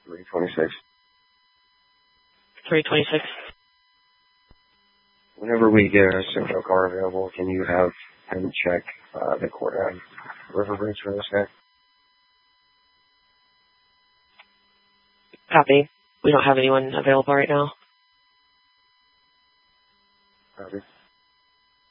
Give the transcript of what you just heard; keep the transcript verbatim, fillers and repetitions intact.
three twenty-six. three twenty-six. Whenever we get a Central car available, can you have him check uh, the court at River Bridge for this guy? Copy. We don't have anyone available right now. Copy.